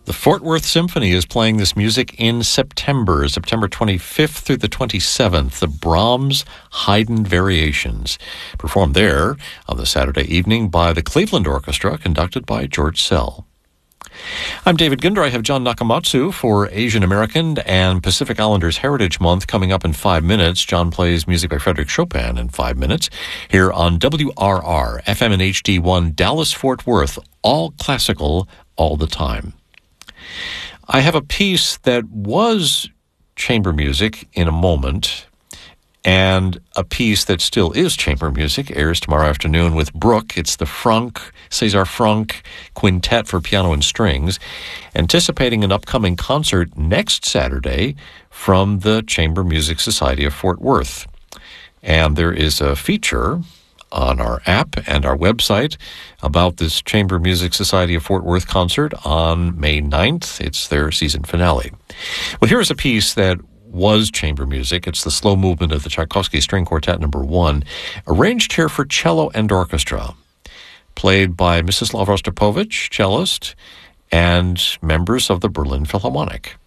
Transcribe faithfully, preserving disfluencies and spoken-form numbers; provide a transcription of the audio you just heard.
The Fort Worth Symphony is playing this music in September, September twenty-fifth through the twenty-seventh, the Brahms Haydn Variations, performed there on the Saturday evening by the Cleveland Orchestra, conducted by George Szell. I'm David Ginder. I have John Nakamatsu for Asian American and Pacific Islanders Heritage Month coming up in five minutes. John plays music by Frederick Chopin in five minutes here on W R R, F M and H D one, Dallas-Fort Worth, all classical all the time. I have a piece that was chamber music in a moment, and a piece that still is chamber music airs tomorrow afternoon with Brooke. It's the Franck, César Franck Quintet for Piano and Strings, anticipating an upcoming concert next Saturday from the Chamber Music Society of Fort Worth. And there is a feature on our app and our website about this Chamber Music Society of Fort Worth concert on May ninth. It's their season finale. Well, here's a piece that was chamber music. It's the slow movement of the Tchaikovsky String Quartet number one, arranged here for cello and orchestra, played by Mstislav Rostropovich, cellist, and members of the Berlin Philharmonic.